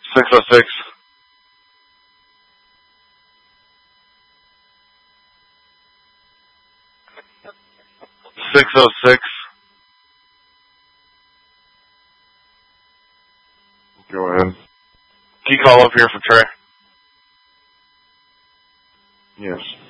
606. 606. Go ahead. Can you call up here for Trey? Yes.